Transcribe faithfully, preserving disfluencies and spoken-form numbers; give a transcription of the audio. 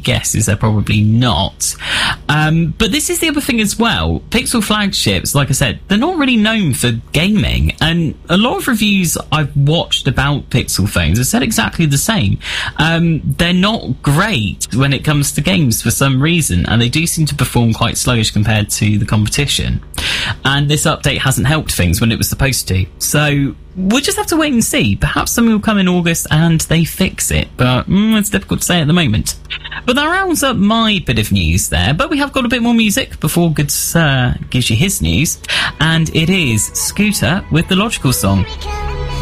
guess is they're probably not. Um, but this is the other thing as well. Pixel flagships, like I said, they're not really known for gaming. And a lot of reviews I've watched about Pixel phones have said exactly the same. Um, they're not great when it comes to games for some reason, and they do seem to perform quite sluggish compared to the competition. And this update hasn't helped things when it was supposed to. So we'll just have to wait and see. Perhaps something will come in August and they fix it, but mm, it's difficult to say at the moment. But that rounds up my bit of news there. But we have got a bit more music before Goods uh, gives you his news, and it is Scooter with the Logical Song.